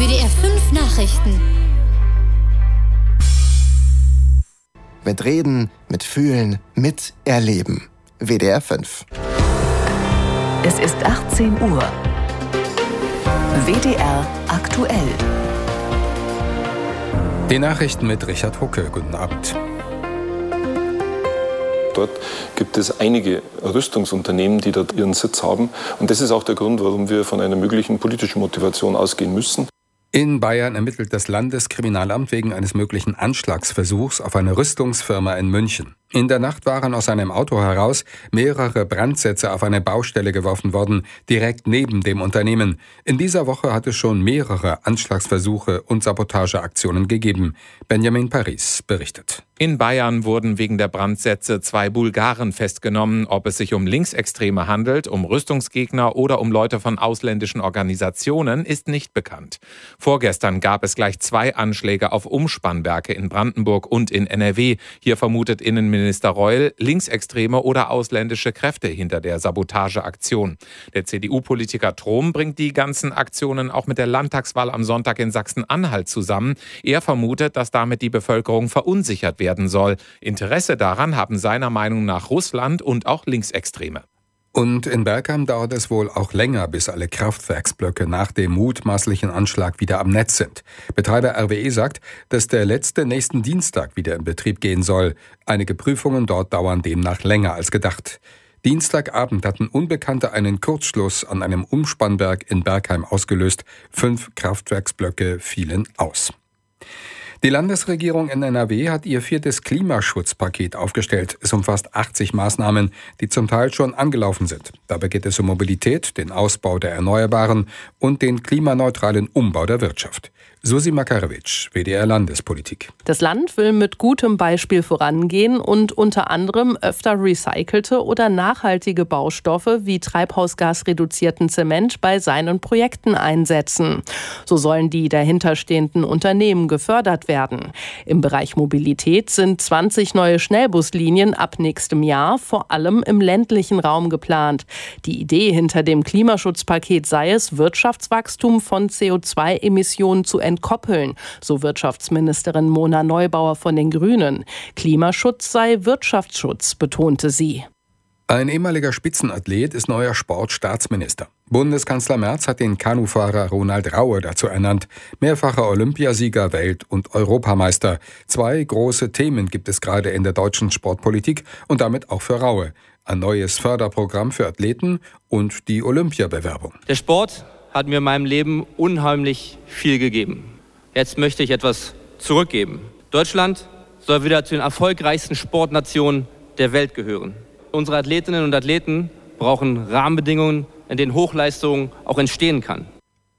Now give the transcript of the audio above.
WDR 5 Nachrichten. Mit Reden, mit Fühlen, mit Erleben. WDR 5. Es ist 18 Uhr. WDR aktuell. Die Nachrichten mit Richard Hucke. Guten Abend. Dort gibt es einige Rüstungsunternehmen, die dort ihren Sitz haben. Und das ist auch der Grund, warum wir von einer möglichen politischen Motivation ausgehen müssen. In Bayern ermittelt das Landeskriminalamt wegen eines möglichen Anschlagsversuchs auf eine Rüstungsfirma in München. In der Nacht waren aus einem Auto heraus mehrere Brandsätze auf eine Baustelle geworfen worden, direkt neben dem Unternehmen. In dieser Woche hat es schon mehrere Anschlagsversuche und Sabotageaktionen gegeben. Benjamin Paris berichtet. In Bayern wurden wegen der Brandsätze 2 Bulgaren festgenommen. Ob es sich um Linksextreme handelt, um Rüstungsgegner oder um Leute von ausländischen Organisationen, ist nicht bekannt. Vorgestern gab es gleich 2 Anschläge auf Umspannwerke in Brandenburg und in NRW. Hier vermutet Innenminister Reul linksextreme oder ausländische Kräfte hinter der Sabotageaktion. Der CDU-Politiker Trom bringt die ganzen Aktionen auch mit der Landtagswahl am Sonntag in Sachsen-Anhalt zusammen. Er vermutet, dass damit die Bevölkerung verunsichert werden soll. Interesse daran haben seiner Meinung nach Russland und auch Linksextreme. Und in Bergheim dauert es wohl auch länger, bis alle Kraftwerksblöcke nach dem mutmaßlichen Anschlag wieder am Netz sind. Betreiber RWE sagt, dass der letzte nächsten Dienstag wieder in Betrieb gehen soll. Einige Prüfungen dort dauern demnach länger als gedacht. Dienstagabend hatten Unbekannte einen Kurzschluss an einem Umspannwerk in Bergheim ausgelöst. 5 Kraftwerksblöcke fielen aus. Die Landesregierung in NRW hat ihr 4. Klimaschutzpaket aufgestellt. Es umfasst 80 Maßnahmen, die zum Teil schon angelaufen sind. Dabei geht es um Mobilität, den Ausbau der Erneuerbaren und den klimaneutralen Umbau der Wirtschaft. Susi Makarewitsch, WDR Landespolitik. Das Land will mit gutem Beispiel vorangehen und unter anderem öfter recycelte oder nachhaltige Baustoffe wie treibhausgasreduzierten Zement bei seinen Projekten einsetzen. So sollen die dahinterstehenden Unternehmen gefördert werden. Im Bereich Mobilität sind 20 neue Schnellbuslinien ab nächstem Jahr vor allem im ländlichen Raum geplant. Die Idee hinter dem Klimaschutzpaket sei es, Wirtschaftswachstum von CO2-Emissionen zu entkoppeln, so Wirtschaftsministerin Mona Neubauer von den Grünen. Klimaschutz sei Wirtschaftsschutz, betonte sie. Ein ehemaliger Spitzenathlet ist neuer Sportstaatsminister. Bundeskanzler Merz hat den Kanufahrer Ronald Raue dazu ernannt. Mehrfacher Olympiasieger, Welt- und Europameister. 2 große Themen gibt es gerade in der deutschen Sportpolitik und damit auch für Raue. Ein neues Förderprogramm für Athleten und die Olympiabewerbung. Der Sport hat mir in meinem Leben unheimlich viel gegeben. Jetzt möchte ich etwas zurückgeben. Deutschland soll wieder zu den erfolgreichsten Sportnationen der Welt gehören. Unsere Athletinnen und Athleten brauchen Rahmenbedingungen, in denen Hochleistung auch entstehen kann.